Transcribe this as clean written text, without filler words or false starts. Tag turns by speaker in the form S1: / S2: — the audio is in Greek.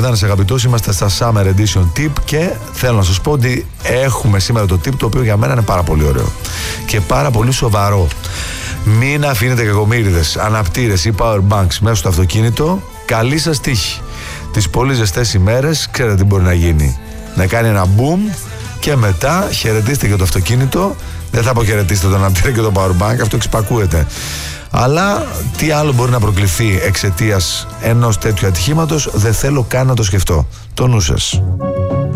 S1: Μπογδάνας αγαπητός, είμαστε στα Summer Edition Tip και θέλω να σας πω ότι έχουμε σήμερα το tip το οποίο για μένα είναι πάρα πολύ ωραίο και πάρα πολύ σοβαρό. Μην αφήνετε κακομοίριδες, αναπτήρες ή power banks μέσα στο αυτοκίνητο. Καλή σας τύχη. Τις πολύ ζεστές ημέρες ξέρετε τι μπορεί να γίνει. Να κάνει ένα boom και μετά χαιρετίστε και το αυτοκίνητο. Δεν θα αποχαιρετήσετε τον αναπτήρα και το power bank, αυτό εξυπακούεται. Αλλά τι άλλο μπορεί να προκληθεί εξαιτίας ενός τέτοιου ατυχήματος, δεν θέλω καν να το σκεφτώ. Το νου σας.